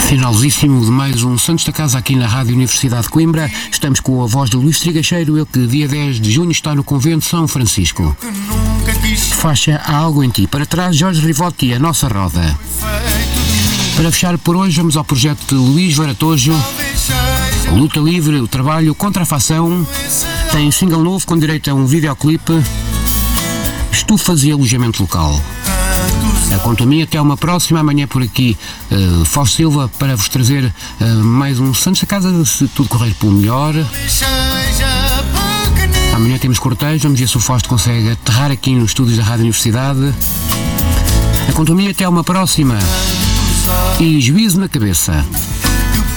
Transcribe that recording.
Finalíssimo de mais um Santos da Casa aqui na Rádio Universidade de Coimbra. Estamos com a voz de Luís Trigacheiro, ele que dia 10 de junho está no Convento de São Francisco. Faixa Há Algo em Ti. Para trás, Jorge Rivotti, A Nossa Roda. Para fechar por hoje, vamos ao projeto de Luís Varatojo. Luta livre, o trabalho contra a facção. Tem single novo com direito a um videoclipe. Estufas e alojamento local. Quanto a mim, até uma próxima. Amanhã por aqui, Fausto Silva, para vos trazer mais um Santos da Casa, se tudo correr pelo melhor. Amanhã temos cortejo, vamos ver se o Fausto consegue aterrar aqui nos estúdios da Rádio Universidade. Quanto a mim, até uma próxima. E juízo na cabeça.